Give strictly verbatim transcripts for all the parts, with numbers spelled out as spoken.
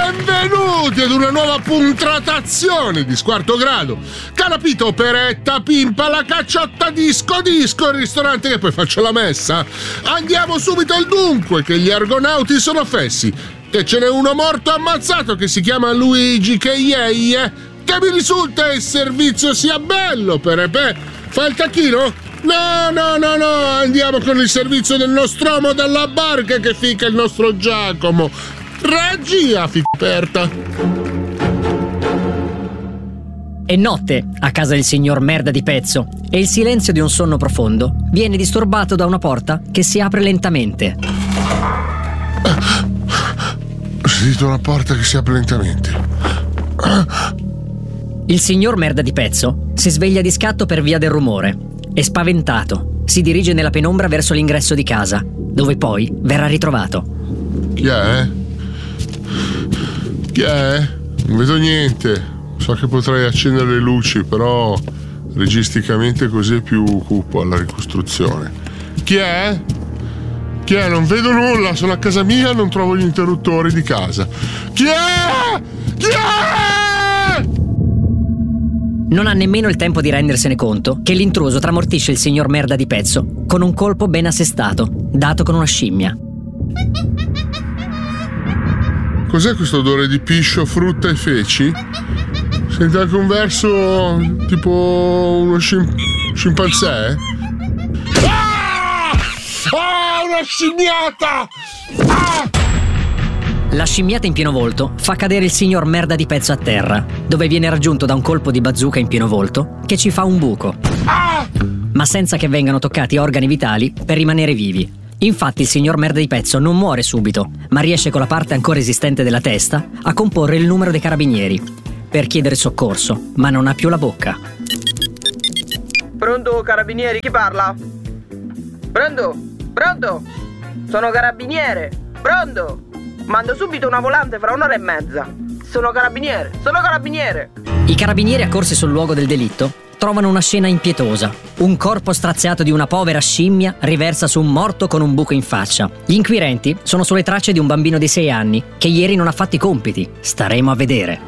Benvenuti ad una nuova puntratazione di Squarto Grado. Calapito, operetta, pimpa, la cacciotta, disco, disco, il ristorante che poi faccio la messa. Andiamo subito al dunque, che gli argonauti sono fessi. Che ce n'è uno morto ammazzato che si chiama Luigi che yeie. Che mi risulta il servizio sia bello, Perepe. Fa il tacchino? No, no, no, no, andiamo con il servizio del nostromo dalla barca che fica il nostro Giacomo. Regia, fica aperta. È notte a casa del signor Merda di Pezzo e il silenzio di un sonno profondo viene disturbato da una porta che si apre lentamente. Ho sentito una porta che si apre lentamente. Il signor Merda di Pezzo si sveglia di scatto per via del rumore e spaventato si dirige nella penombra verso l'ingresso di casa, dove poi verrà ritrovato. Chi è? Chi è? Non vedo niente. So che potrei accendere le luci, però registicamente così è più cupo alla ricostruzione. Chi è? Chi è? Non vedo nulla, sono a casa mia, non trovo gli interruttori di casa. Chi è? Chi è? Non ha nemmeno il tempo di rendersene conto che l'intruso tramortisce il signor Merda di Pezzo con un colpo ben assestato, dato con una scimmia. Cos'è questo odore di piscio, frutta e feci? Senti anche un verso tipo uno scim- scimpanzé? Ah! Ah, una scimmiata! Ah! La scimmiata in pieno volto fa cadere il signor Merda di Pezzo a terra, dove viene raggiunto da un colpo di bazooka in pieno volto che ci fa un buco. Ah! Ma senza che vengano toccati organi vitali per rimanere vivi. Infatti il signor Merda di Pezzo non muore subito, ma riesce con la parte ancora esistente della testa a comporre il numero dei carabinieri per chiedere soccorso, ma non ha più la bocca. Pronto, carabinieri, chi parla? Pronto? Pronto? Sono carabiniere. Pronto? Mando subito una volante fra un'ora e mezza. Sono carabiniere, sono carabiniere. I carabinieri accorsi sul luogo del delitto trovano una scena impietosa. Un corpo straziato di una povera scimmia riversa su un morto con un buco in faccia. Gli inquirenti sono sulle tracce di un bambino di sei anni che ieri non ha fatto i compiti. Staremo a vedere.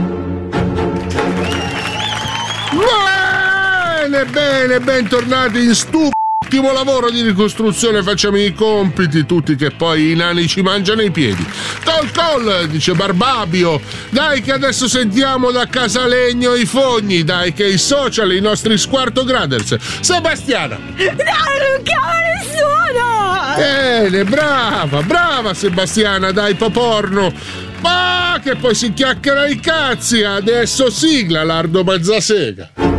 Bene, bene, bentornati in stupido lavoro di ricostruzione. Facciamo i compiti tutti che poi i nani ci mangiano i piedi. Col col, dice Barbabio. Dai che adesso sentiamo da Casalegno i fogni. Dai che i social, i nostri Squarto Graders. Sebastiana. No, non chiama nessuno. Bene, brava, brava Sebastiana. Dai Paporno. Ma che poi si chiacchiera i cazzi. Adesso sigla Lardo Mazzasega.